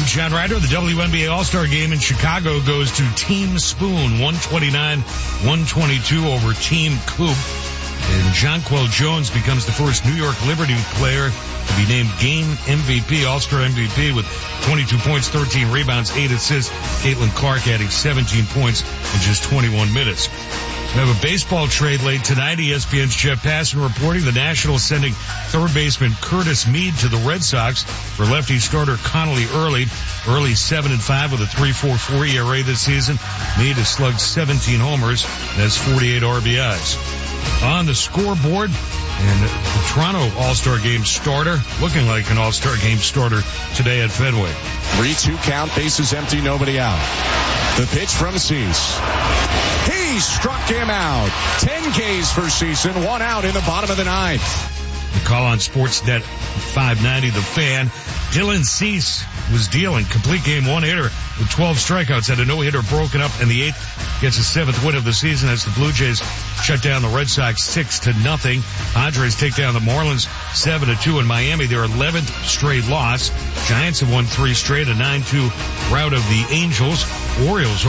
John Ryder. The WNBA All-Star Game in Chicago goes to Team Spoon, 129-122 over Team Coop. And Jonquel Jones becomes the first New York Liberty player to be named Game MVP, All-Star MVP, with 22 points, 13 rebounds, 8 assists. Caitlin Clark adding 17 points in just 21 minutes. We have a baseball trade late tonight. ESPN's Jeff Passan reporting the Nationals sending third baseman Curtis Mead to the Red Sox for lefty starter Connolly Early. Early 7-5 with a 3.44 ERA this season. Mead has slugged 17 homers and has 48 RBIs. On the scoreboard, and the Toronto All-Star Game starter, looking like an All-Star Game starter today at Fenway. 3-2 count, bases empty, nobody out. The pitch from Cease. He struck him out. 10 Ks for Ceason, 1 out in the bottom of the ninth. The call on Sportsnet 590, The Fan. Dylan Cease was dealing. Complete game, one hitter with 12 strikeouts. Had a no-hitter broken up in the 8th. Gets his 7th win of the season as the Blue Jays shut down the Red Sox 6-0. Padres take down the Marlins 7-2 in Miami. Their 11th straight loss. Giants have won 3 straight, a 9-2 rout of the Angels. Orioles